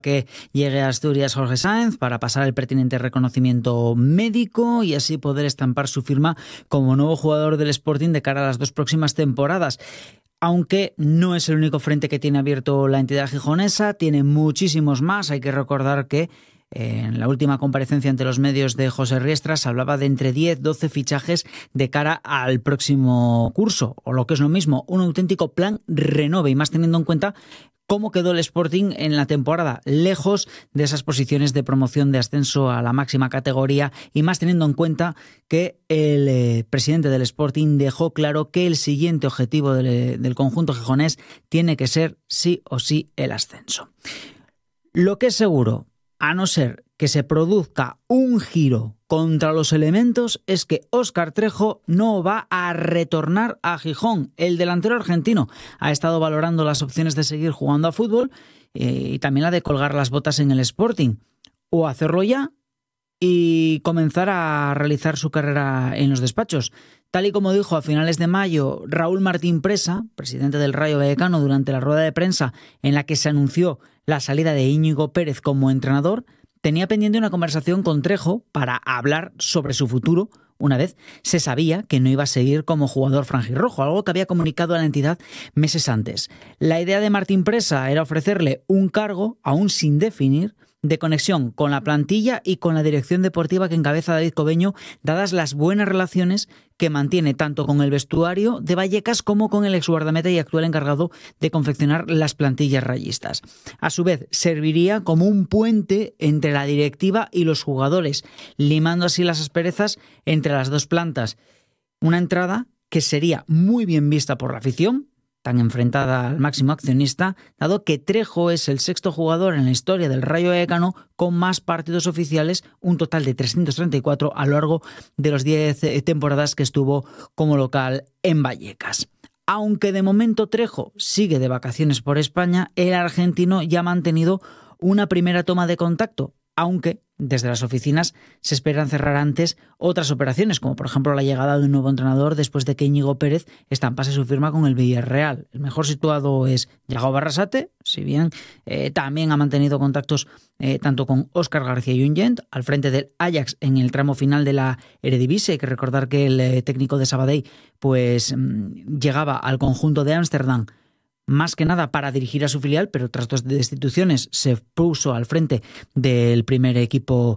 que llegue a Asturias Jorge Sáenz para pasar el pertinente reconocimiento médico y así poder estampar su firma como nuevo jugador del Sporting de cara a las 2 próximas temporadas. Aunque no es el único frente que tiene abierto la entidad gijonesa, tiene muchísimos más. Hay que recordar que en la última comparecencia ante los medios de José Riestras hablaba de entre 10-12 fichajes de cara al próximo curso, o lo que es lo mismo, un auténtico plan renove, y más teniendo en cuenta cómo quedó el Sporting en la temporada, lejos de esas posiciones de promoción de ascenso a la máxima categoría, y más teniendo en cuenta que el presidente del Sporting dejó claro que el siguiente objetivo del conjunto gijonés tiene que ser sí o sí el ascenso. Lo que es seguro, a no ser que se produzca un giro contra los elementos, es que Óscar Trejo no va a retornar a Gijón. El delantero argentino ha estado valorando las opciones de seguir jugando a fútbol y también la de colgar las botas en el Sporting, o hacerlo ya y comenzar a realizar su carrera en los despachos. Tal y como dijo a finales de mayo Raúl Martín Presa, presidente del Rayo Vallecano, durante la rueda de prensa en la que se anunció la salida de Íñigo Pérez como entrenador, tenía pendiente una conversación con Trejo para hablar sobre su futuro, una vez se sabía que no iba a seguir como jugador franjirrojo, algo que había comunicado a la entidad meses antes. La idea de Martín Presa era ofrecerle un cargo, aún sin definir, de conexión con la plantilla y con la dirección deportiva que encabeza David Cobeño, dadas las buenas relaciones que mantiene tanto con el vestuario de Vallecas como con el exguardameta y actual encargado de confeccionar las plantillas rayistas. A su vez, serviría como un puente entre la directiva y los jugadores, limando así las asperezas entre las dos plantas. Una entrada que sería muy bien vista por la afición, tan enfrentada al máximo accionista, dado que Trejo es el 6º jugador en la historia del Rayo Vallecano con más partidos oficiales, un total de 334 a lo largo de los 10 temporadas que estuvo como local en Vallecas. Aunque de momento Trejo sigue de vacaciones por España, el argentino ya ha mantenido una primera toma de contacto, aunque desde las oficinas se esperan cerrar antes otras operaciones, como por ejemplo la llegada de un nuevo entrenador después de que Íñigo Pérez estampase su firma con el Villarreal. El mejor situado es Yago Barrasate, si bien también ha mantenido contactos tanto con Óscar García Junyent, al frente del Ajax en el tramo final de la Eredivisie. Hay que recordar que el técnico de Sabadell pues llegaba al conjunto de Ámsterdam más que nada para dirigir a su filial, pero tras 2 destituciones se puso al frente del primer equipo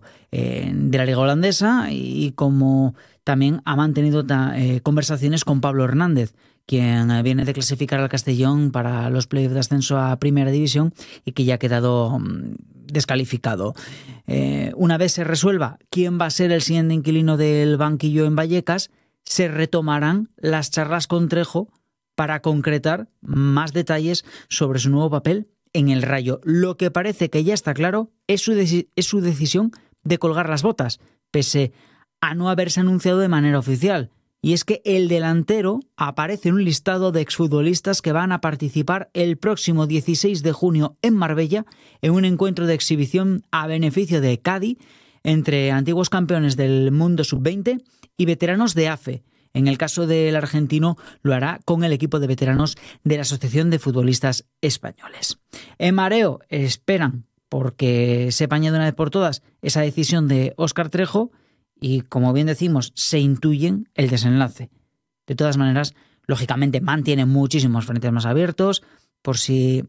de la Liga Holandesa, y como también ha mantenido conversaciones con Pablo Hernández, quien viene de clasificar al Castellón para los playoffs de ascenso a Primera División y que ya ha quedado descalificado. Una vez se resuelva quién va a ser el siguiente inquilino del banquillo en Vallecas, se retomarán las charlas con Trejo para concretar más detalles sobre su nuevo papel en el Rayo. Lo que parece que ya está claro es su decisión de colgar las botas, pese a no haberse anunciado de manera oficial. Y es que el delantero aparece en un listado de exfutbolistas que van a participar el próximo 16 de junio en Marbella en un encuentro de exhibición a beneficio de Cádiz entre antiguos campeones del mundo sub-20 y veteranos de AFE. En el caso del argentino lo hará con el equipo de veteranos de la Asociación de Futbolistas Españoles. En Mareo esperan porque sepan ya de una vez por todas esa decisión de Óscar Trejo y, como bien decimos, se intuyen el desenlace. De todas maneras, lógicamente mantienen muchísimos frentes más abiertos por si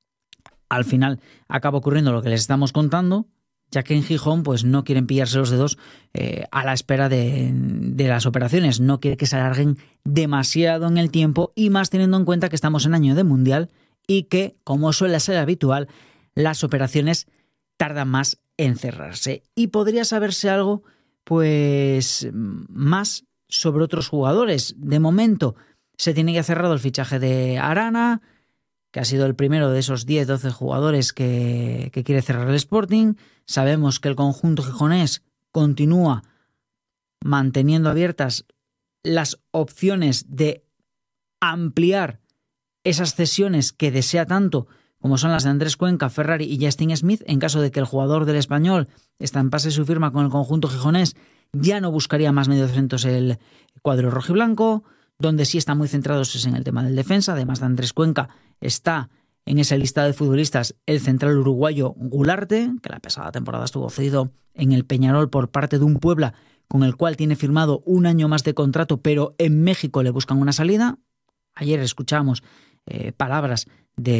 al final acaba ocurriendo lo que les estamos contando, ya que en Gijón pues no quieren pillarse los dedos a la espera de las operaciones. No quiere que se alarguen demasiado en el tiempo, y más teniendo en cuenta que estamos en año de Mundial y que, como suele ser habitual, las operaciones tardan más en cerrarse. Y podría saberse algo pues más sobre otros jugadores. De momento se tiene ya cerrado el fichaje de Arana, que ha sido el primero de esos 10-12 jugadores que quiere cerrar el Sporting. Sabemos que el conjunto gijonés continúa manteniendo abiertas las opciones de ampliar esas cesiones que desea tanto, como son las de Andrés Cuenca, Ferrari y Justin Smith, en caso de que el jugador del Español estampase su firma con el conjunto gijonés. Ya no buscaría más mediocentros el cuadro rojiblanco. Donde sí están muy centrados es en el tema del defensa. Además de Andrés Cuenca, está en esa lista de futbolistas el central uruguayo Gularte, que la pasada temporada estuvo cedido en el Peñarol por parte de un Puebla con el cual tiene firmado un año más de contrato, pero en México le buscan una salida. Ayer escuchamos palabras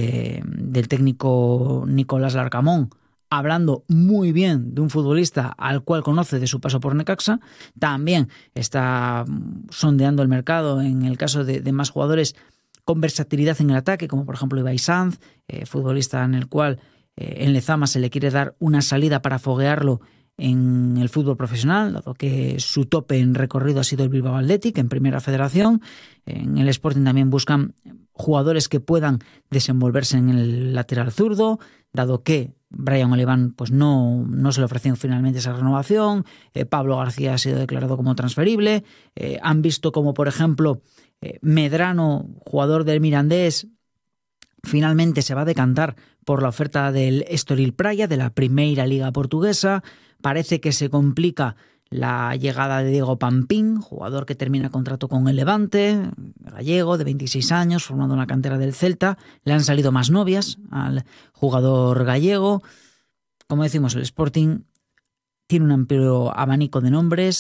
del técnico Nicolás Larcamón hablando muy bien de un futbolista al cual conoce de su paso por Necaxa. También está sondeando el mercado en el caso de más jugadores con versatilidad en el ataque, como por ejemplo Ibai Sanz, futbolista en el cual en Lezama se le quiere dar una salida para foguearlo en el fútbol profesional, dado que su tope en recorrido ha sido el Bilbao Athletic en Primera Federación. En el Sporting también buscan jugadores que puedan desenvolverse en el lateral zurdo, dado que Brian Oliván pues no se le ofreció finalmente esa renovación. Pablo García ha sido declarado como transferible. Han visto como, por ejemplo, Medrano, jugador del Mirandés, finalmente se va a decantar por la oferta del Estoril Praia, de la Primeira Liga Portuguesa. Parece que se complica la llegada de Diego Pampín, jugador que termina contrato con el Levante, gallego de 26 años, formado en la cantera del Celta. Le han salido más novias al jugador gallego. Como decimos, el Sporting tiene un amplio abanico de nombres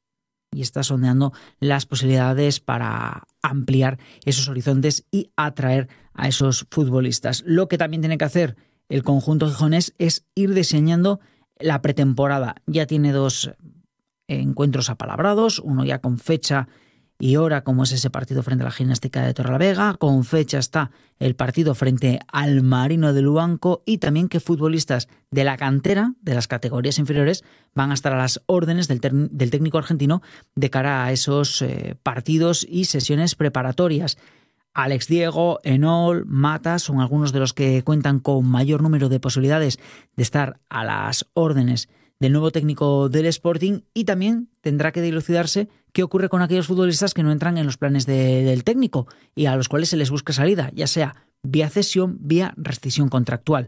y está sondeando las posibilidades para ampliar esos horizontes y atraer a esos futbolistas. Lo que también tiene que hacer el conjunto gijonés es ir diseñando la pretemporada. Ya tiene 2 encuentros apalabrados, uno ya con fecha y hora, como es ese partido frente a la Gimnástica de Torrelavega. Con fecha está el partido frente al Marino de Luanco, y también que futbolistas de la cantera, de las categorías inferiores, van a estar a las órdenes del técnico argentino de cara a esos partidos y sesiones preparatorias. Alex Diego, Enol, Mata son algunos de los que cuentan con mayor número de posibilidades de estar a las órdenes del nuevo técnico del Sporting, y también tendrá que dilucidarse qué ocurre con aquellos futbolistas que no entran en los planes del técnico y a los cuales se les busca salida, ya sea vía cesión, vía rescisión contractual.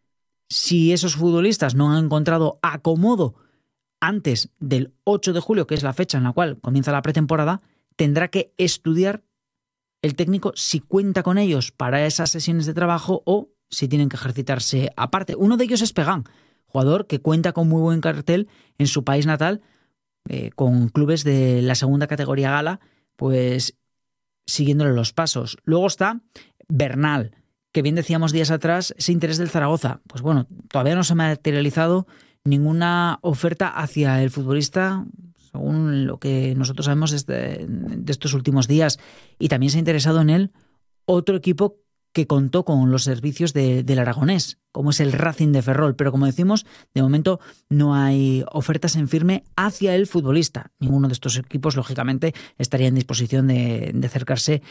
Si esos futbolistas no han encontrado acomodo antes del 8 de julio, que es la fecha en la cual comienza la pretemporada, tendrá que estudiar el técnico si cuenta con ellos para esas sesiones de trabajo o si tienen que ejercitarse aparte. Uno de ellos es Pegán, jugador que cuenta con muy buen cartel en su país natal, con clubes de la segunda categoría gala, pues siguiéndole los pasos. Luego está Bernal, que bien decíamos días atrás, ese interés del Zaragoza. Pues bueno, todavía no se ha materializado ninguna oferta hacia el futbolista, según lo que nosotros sabemos de estos últimos días. Y también se ha interesado en él otro equipo que contó con los servicios del aragonés, como es el Racing de Ferrol. Pero como decimos, de momento no hay ofertas en firme hacia el futbolista. Ninguno de estos equipos, lógicamente, estaría en disposición de acercarse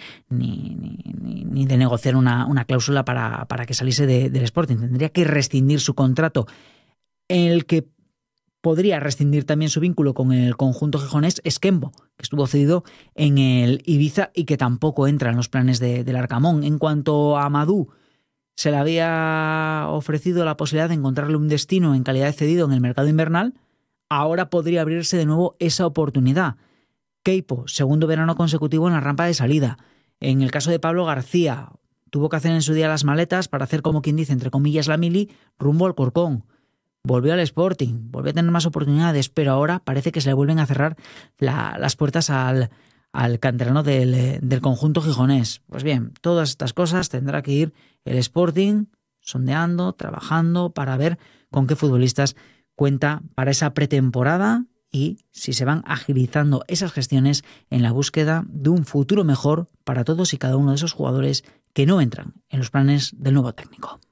ni de negociar una cláusula para que saliese del Sporting. Tendría que rescindir su contrato, en el que podría rescindir también su vínculo con el conjunto gijonés Esquembo, que estuvo cedido en el Ibiza y que tampoco entra en los planes del Arcamón. En cuanto a Amadou, se le había ofrecido la posibilidad de encontrarle un destino en calidad de cedido en el mercado invernal. Ahora podría abrirse de nuevo esa oportunidad. Queipo, segundo verano consecutivo en la rampa de salida. En el caso de Pablo García, tuvo que hacer en su día las maletas para hacer, como quien dice, entre comillas, la mili rumbo al Corcón. Volvió al Sporting, volvió a tener más oportunidades, pero ahora parece que se le vuelven a cerrar las puertas al canterano del conjunto gijonés. Pues bien, todas estas cosas tendrá que ir el Sporting sondeando, trabajando para ver con qué futbolistas cuenta para esa pretemporada y si se van agilizando esas gestiones en la búsqueda de un futuro mejor para todos y cada uno de esos jugadores que no entran en los planes del nuevo técnico.